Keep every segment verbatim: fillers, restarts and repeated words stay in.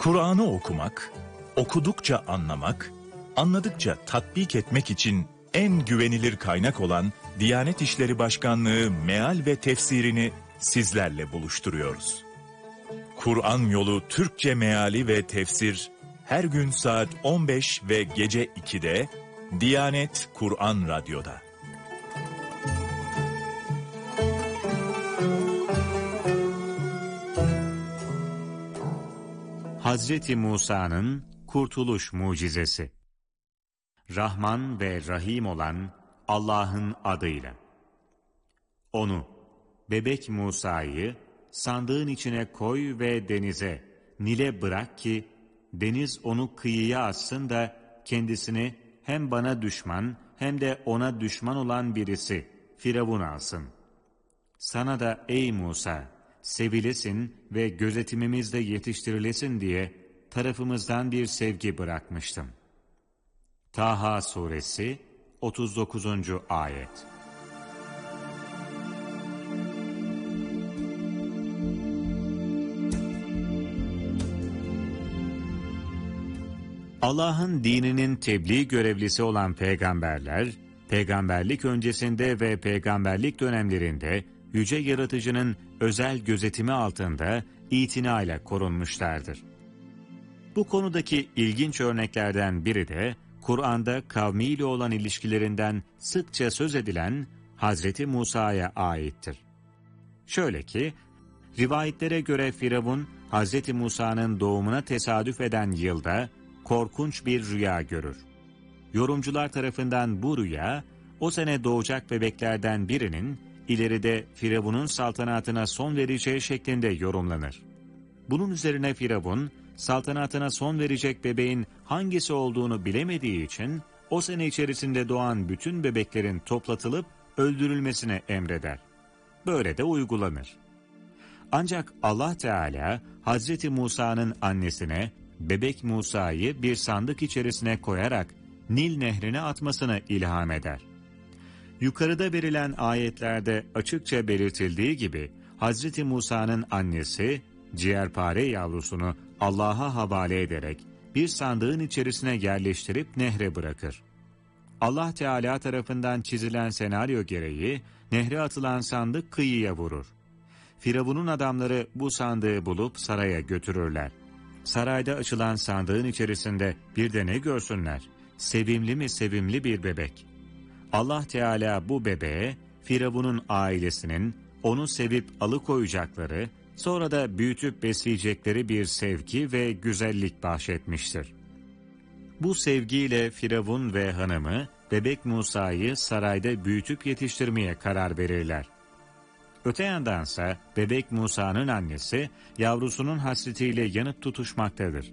Kur'an'ı okumak, okudukça anlamak, anladıkça tatbik etmek için en güvenilir kaynak olan Diyanet İşleri Başkanlığı meal ve tefsirini sizlerle buluşturuyoruz. Kur'an Yolu Türkçe meali ve tefsir her gün saat on beş ve gece ikide Diyanet Kur'an Radyo'da. Hazreti Musa'nın Kurtuluş Mucizesi. Rahman ve Rahim olan Allah'ın adıyla. Onu, bebek Musa'yı sandığın içine koy ve denize, Nil'e bırak ki deniz onu kıyıya atsın da kendisini hem bana düşman hem de ona düşman olan birisi Firavun alsın. Sana da ey Musa, sevilesin ve gözetimimizde yetiştirilesin diye tarafımızdan bir sevgi bırakmıştım. Taha Suresi otuz dokuzuncu Ayet. Allah'ın dininin tebliğ görevlisi olan peygamberler, peygamberlik öncesinde ve peygamberlik dönemlerinde Yüce Yaratıcı'nın özel gözetimi altında itinayla korunmuşlardır. Bu konudaki ilginç örneklerden biri de Kur'an'da kavmiyle olan ilişkilerinden sıkça söz edilen Hazreti Musa'ya aittir. Şöyle ki, rivayetlere göre Firavun, Hazreti Musa'nın doğumuna tesadüf eden yılda korkunç bir rüya görür. Yorumcular tarafından bu rüya, o sene doğacak bebeklerden birinin ileride Firavun'un saltanatına son vereceği şeklinde yorumlanır. Bunun üzerine Firavun, saltanatına son verecek bebeğin hangisi olduğunu bilemediği için, o sene içerisinde doğan bütün bebeklerin toplatılıp öldürülmesine emreder. Böyle de uygulanır. Ancak Allah Teala, Hazreti Musa'nın annesine, bebek Musa'yı bir sandık içerisine koyarak Nil nehrine atmasını ilham eder. Yukarıda verilen ayetlerde açıkça belirtildiği gibi Hazreti Musa'nın annesi ciğerpare yavrusunu Allah'a havale ederek bir sandığın içerisine yerleştirip nehre bırakır. Allah Teala tarafından çizilen senaryo gereği nehre atılan sandık kıyıya vurur. Firavun'un adamları bu sandığı bulup saraya götürürler. Sarayda açılan sandığın içerisinde bir de ne görsünler? Sevimli mi sevimli bir bebek. Allah Teala bu bebeğe Firavun'un ailesinin onu sevip alıkoyacakları, sonra da büyütüp besleyecekleri bir sevgi ve güzellik bahşetmiştir. Bu sevgiyle Firavun ve hanımı bebek Musa'yı sarayda büyütüp yetiştirmeye karar verirler. Öte yandansa bebek Musa'nın annesi yavrusunun hasretiyle yanıp tutuşmaktadır.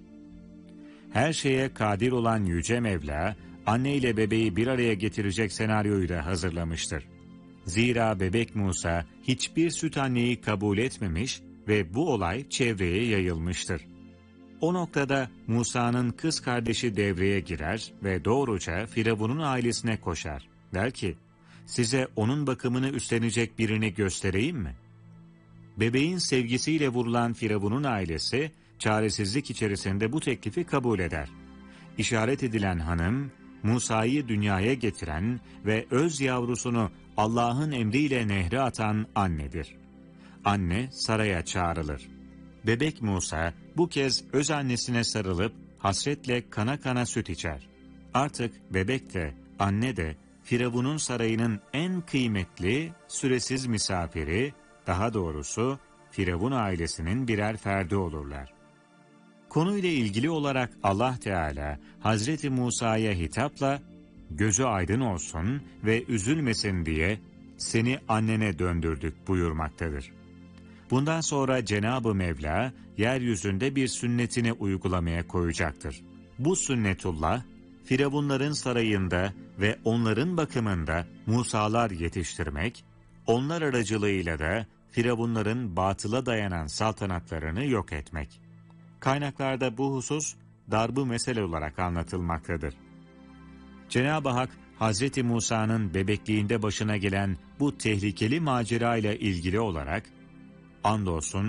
Her şeye kadir olan Yüce Mevla, anne ile bebeği bir araya getirecek senaryoyu da hazırlamıştır. Zira bebek Musa hiçbir süt anneyi kabul etmemiş ve bu olay çevreye yayılmıştır. O noktada Musa'nın kız kardeşi devreye girer ve doğruca Firavun'un ailesine koşar. Der ki, size onun bakımını üstlenecek birini göstereyim mi? Bebeğin sevgisiyle vurulan Firavun'un ailesi, çaresizlik içerisinde bu teklifi kabul eder. İşaret edilen hanım, Musa'yı dünyaya getiren ve öz yavrusunu Allah'ın emriyle nehre atan annedir. Anne saraya çağrılır. Bebek Musa bu kez öz annesine sarılıp hasretle kana kana süt içer. Artık bebek de anne de Firavun'un sarayının en kıymetli, süresiz misafiri, daha doğrusu Firavun ailesinin birer ferdi olurlar. Konuyla ilgili olarak Allah Teala Hazreti Musa'ya hitapla gözü aydın olsun ve üzülmesin diye seni annene döndürdük buyurmaktadır. Bundan sonra Cenab-ı Mevla yeryüzünde bir sünnetini uygulamaya koyacaktır. Bu sünnetullah Firavunların sarayında ve onların bakımında Musa'lar yetiştirmek, onlar aracılığıyla da Firavunların batıla dayanan saltanatlarını yok etmek. Kaynaklarda bu husus darbu mesele olarak anlatılmaktadır. Cenab-ı Hak, Hazreti Musa'nın bebekliğinde başına gelen bu tehlikeli macera ile ilgili olarak, andolsun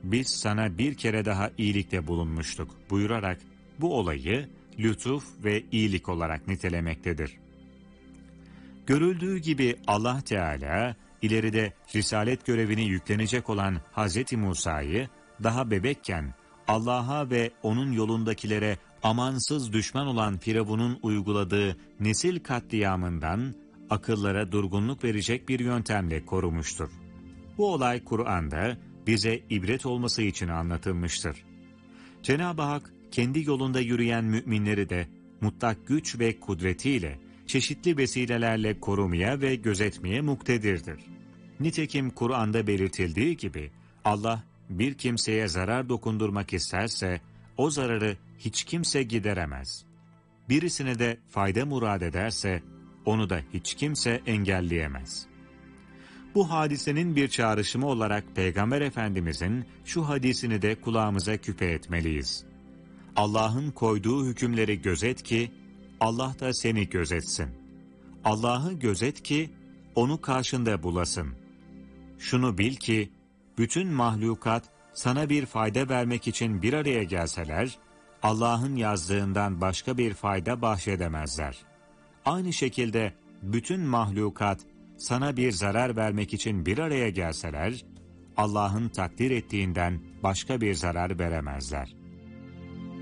biz sana bir kere daha iyilikte bulunmuştuk buyurarak bu olayı lütuf ve iyilik olarak nitelemektedir. Görüldüğü gibi Allah Teala ileride risalet görevini yüklenecek olan Hz. Musa'yı daha bebekken Allah'a ve onun yolundakilere amansız düşman olan Firavun'un uyguladığı nesil katliamından akıllara durgunluk verecek bir yöntemle korumuştur. Bu olay Kur'an'da bize ibret olması için anlatılmıştır. Cenab-ı Hak kendi yolunda yürüyen müminleri de mutlak güç ve kudretiyle çeşitli vesilelerle korumaya ve gözetmeye muktedirdir. Nitekim Kur'an'da belirtildiği gibi Allah bir kimseye zarar dokundurmak isterse o zararı hiç kimse gideremez. Birisine de fayda murad ederse onu da hiç kimse engelleyemez. Bu hadisenin bir çağrışımı olarak Peygamber Efendimizin şu hadisini de kulağımıza küpe etmeliyiz. Allah'ın koyduğu hükümleri gözet ki Allah da seni gözetsin. Allah'ı gözet ki onu karşında bulasın. Şunu bil ki bütün mahlukat sana bir fayda vermek için bir araya gelseler, Allah'ın yazdığından başka bir fayda bahşedemezler. Aynı şekilde bütün mahlukat sana bir zarar vermek için bir araya gelseler, Allah'ın takdir ettiğinden başka bir zarar veremezler.